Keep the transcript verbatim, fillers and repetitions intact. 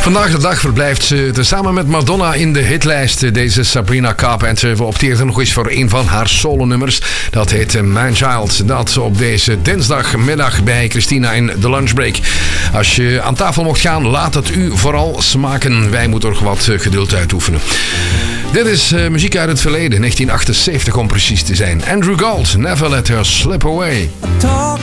Vandaag de dag verblijft ze tezamen met Madonna in de hitlijst. Deze Sabrina Carpenter opteert nog eens voor een van haar solonummers. Dat heet Man Child. Dat op deze dinsdagmiddag bij Christina in de lunchbreak. Als je aan tafel mocht gaan, laat het u vooral smaken. Wij moeten nog wat geduld uitoefenen. Dit is uh, muziek uit het verleden, negentien achtenzeventig om precies te zijn. Andrew Gold, Never Let Her Slip Away. Talk